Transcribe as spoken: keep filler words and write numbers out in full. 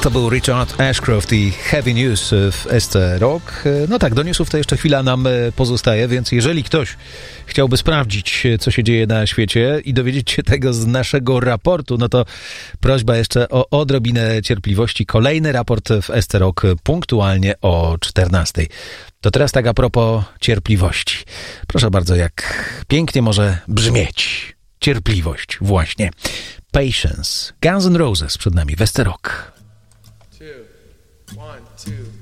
To był Richard Ashcroft i Heavy News w S C Rock. No tak, do newsów to jeszcze chwila nam pozostaje, więc jeżeli ktoś chciałby sprawdzić, co się dzieje na świecie i dowiedzieć się tego z naszego raportu, no to prośba jeszcze o odrobinę cierpliwości. Kolejny raport w S C Rock punktualnie o czternastej. To teraz tak a propos cierpliwości. Proszę bardzo, jak pięknie może brzmieć cierpliwość właśnie. Patience. Guns N' Roses przed nami w S C Rock. Two, one, two.